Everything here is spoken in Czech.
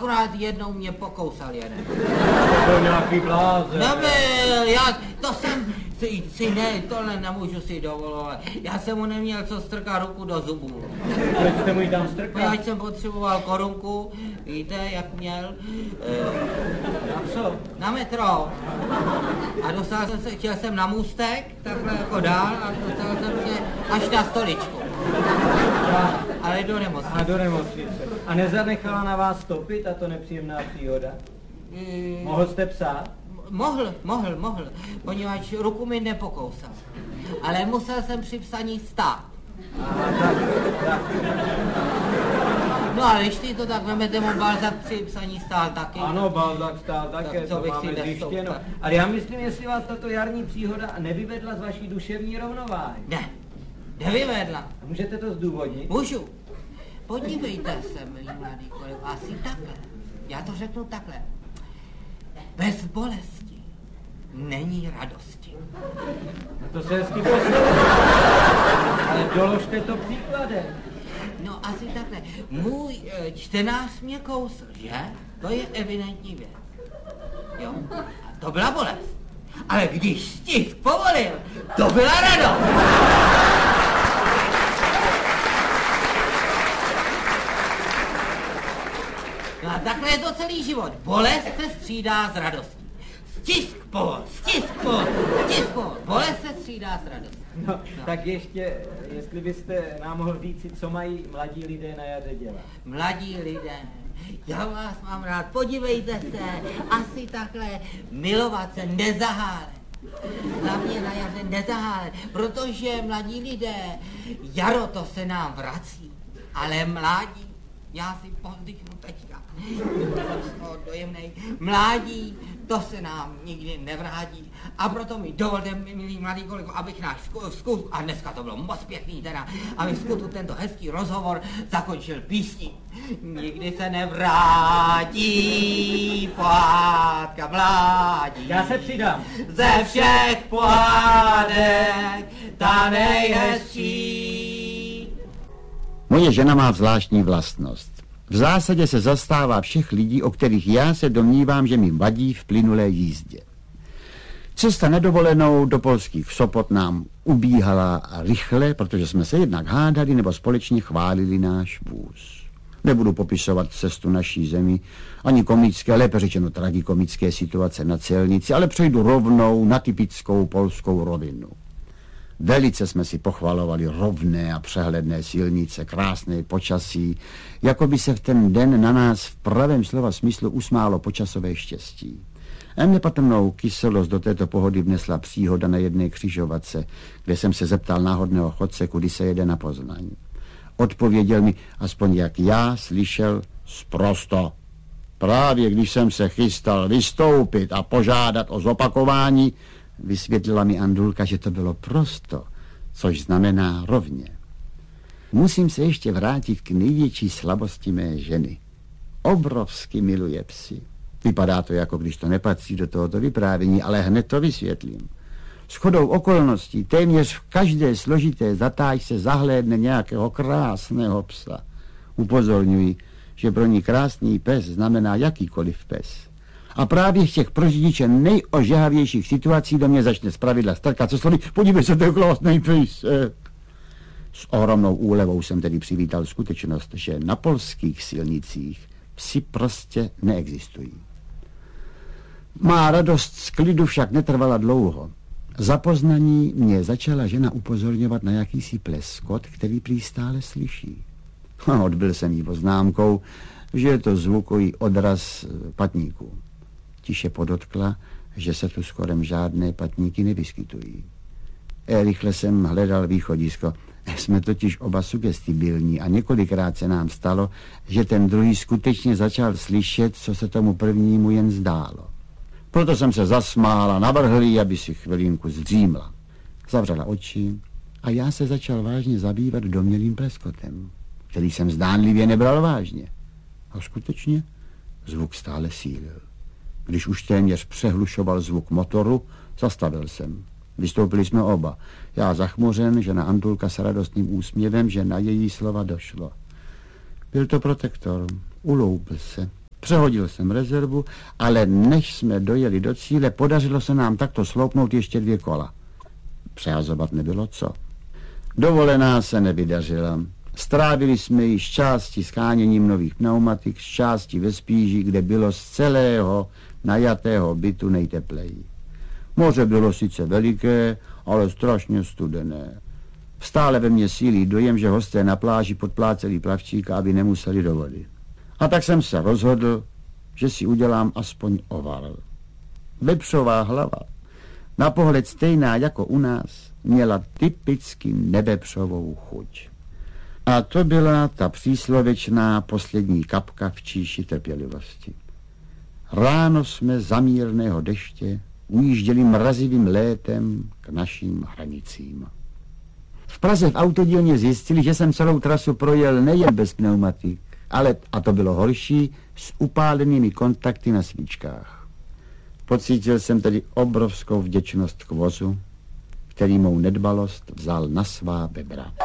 akorát jednou mě pokousal jeden. To byl nějaký blázen. Nebyl, to jsem tohle nemůžu si dovolovat. Já jsem mu neměl co strkat ruku do zubů. Proč jste mu ji tam strkal? Ať jsem potřeboval korunku, víte, jak měl? Na co? Na metro. A chtěl jsem na můstek, takhle jako dál, a dostal jsem se až na stoličku. Ale do nemocnice. A do nemocnice. A nezanechala na vás stopy tato nepříjemná příhoda? Mohl jste psát? Mohl, poněvadž ruku mi nepokousal. Ale musel jsem při psaní stát. Tak. No ale když ty to tak vemete, mu Balzac při psaní stál taky. Ano, Balzac stál také, to máme zjištěno. Ale já myslím, jestli vás tato jarní příhoda nevyvedla z vaší duševní rovnováhy. Ne, nevyvedla. Můžete to zdůvodnit? Můžu. Podívejte se, milí mladý kolego, asi takhle. Já to řeknu takhle. Bez bolesti není radosti. No to se hezky poslouchá. Ale doložte to příkladem. No asi takhle. Můj čtenář mě kousl, že? To je evidentní věc. Jo? A to byla bolest. Ale když stisk povolil, to byla radost. No a takhle je to celý život. Bolest se střídá s radostí. Stisk povol. Bolest se střídá s radostí. No, tak ještě, jestli byste nám mohl říct, co mají mladí lidé na jaře dělat. Mladí lidé, já vás mám rád, podívejte se, asi takhle milovat se, nezahálet. Hlavně na jaře nezahálet, protože mladí lidé, jaro to se nám vrací, ale mládí, já si povzdychnu teďka, dojemnej, mládí, to se nám nikdy nevrátí. A proto mi dovolte, milí mladý kolego, abych náš skut, a dneska to bylo moc pěkný teda, abych skutu tento hezký rozhovor zakončil písní. Nikdy se nevrátí pohádka mládí. Já se přidám. Ze všech pohádek ta nejhezčí. Moje žena má zvláštní vlastnost. V zásadě se zastává všech lidí, o kterých já se domnívám, že mi vadí v plynulé jízdě. Cesta nedovolenou do polských Sopot nám ubíhala rychle, protože jsme se jednak hádali nebo společně chválili náš vůz. Nebudu popisovat cestu naší zemi, ani komické, lépe řečeno tragikomické situace na celnici, ale přejdu rovnou na typickou polskou rovinu. Velice jsme si pochvalovali rovné a přehledné silnice, krásné počasí, jako by se v ten den na nás v pravém slova smyslu usmálo počasové štěstí. A nepatrnou kyselost do této pohody vnesla příhoda na jedné křižovatce, kde jsem se zeptal náhodného chodce, kudy se jede na Poznaň. Odpověděl mi, aspoň jak já slyšel, sprosto. Právě když jsem se chystal vystoupit a požádat o zopakování, vysvětlila mi Andulka, že to bylo prosto, což znamená rovně. Musím se ještě vrátit k největší slabosti mé ženy. Obrovsky miluje psy. Vypadá to, jako když to nepatří do tohoto vyprávění, ale hned to vysvětlím. Shodou okolností téměř v každé složité zatáčce zahlédne nějakého krásného psa. Upozorňuji, že pro ní krásný pes znamená jakýkoliv pes. A právě v těch pro řidiče nejožehavějších situací do mě začne zpravidla strkat, co slovy, podívej se, to je krásný pes. S ohromnou úlevou jsem tedy přivítal skutečnost, že na polských silnicích psi prostě neexistují. Má radost z klidu však netrvala dlouho. Za Poznaní mě začala žena upozorňovat na jakýsi pleskot, který prý stále slyší. Odbyl jsem jí poznámkou, že je to zvukový odraz patníků. Tiše podotkla, že se tu skorem žádné patníky nevyskytují. Rychle jsem hledal východisko. Jsme totiž oba sugestibilní a několikrát se nám stalo, že ten druhý skutečně začal slyšet, co se tomu prvnímu jen zdálo. Proto jsem se zasmál a navrhl jí, aby si chvilinku zdřímla. Zavřela oči a já se začal vážně zabývat domnělým pleskotem, který jsem zdánlivě nebral vážně. A skutečně zvuk stále sílil. Když už téměř přehlušoval zvuk motoru, zastavil jsem. Vystoupili jsme oba. Já zachmuřen, žena Andulka s radostným úsměvem, že na její slova došlo. Byl to protektor. Uloupil se. Přehodil jsem rezervu, ale než jsme dojeli do cíle, podařilo se nám takto sloupnout ještě 2 kola. Přehazovat nebylo co. Dovolená se nevydařila. Strávili jsme ji z části sháněním nových pneumatik, z části ve Spíži, kde bylo z celého najatého bytu nejtepleji. Moře bylo sice veliké, ale strašně studené. Stále ve mně sílí dojem, že hosté na pláži podpláceli plavčíka, aby nemuseli do vody. A tak jsem se rozhodl, že si udělám aspoň oval. Vepřová hlava, na pohled stejná jako u nás, měla typicky nevepřovou chuť. A to byla ta příslovečná poslední kapka v číši trpělivosti. Ráno jsme za mírného deště ujížděli mrazivým létem k našim hranicím. V Praze v autodílně zjistili, že jsem celou trasu projel nejen bez pneumatik, ale, a to bylo horší, s upálenými kontakty na svíčkách. Pocítil jsem tedy obrovskou vděčnost k vozu, který mou nedbalost vzal na svá bedra.